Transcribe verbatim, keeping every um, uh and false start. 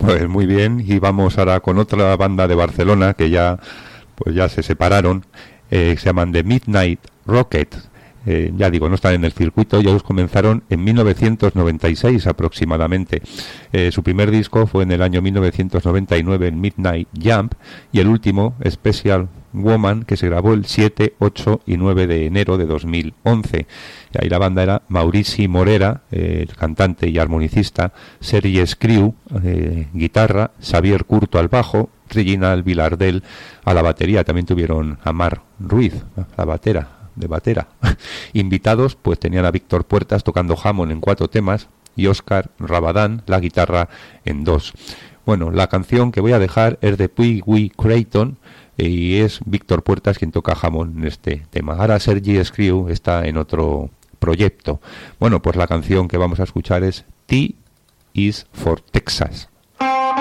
Pues muy bien, y vamos ahora con otra banda de Barcelona que ya pues ya se separaron, eh, se llaman The Midnight Rockets. Eh, ya digo, no están en el circuito, ya ellos comenzaron en mil novecientos noventa y seis aproximadamente. Eh, su primer disco fue en el año mil novecientos noventa y nueve, en Midnight Jump, y el último, Special Woman, que se grabó el siete, ocho y nueve de enero de dos mil once. Y ahí la banda era Maurici Morera, eh, el cantante y armonicista, Sergi Escriu, eh, guitarra, Xavier Curto al bajo, Reginald Vilardell a la batería. También tuvieron a Mar Ruiz, la batera. de batera. Invitados pues tenían a Víctor Puertas tocando Hammond en cuatro temas y Óscar Rabadán la guitarra en dos. Bueno, la canción que voy a dejar es de Pee Wee Creighton y es Víctor Puertas quien toca Hammond en este tema. Ahora Sergi Escriu está en otro proyecto. Bueno, pues la canción que vamos a escuchar es T is for Texas.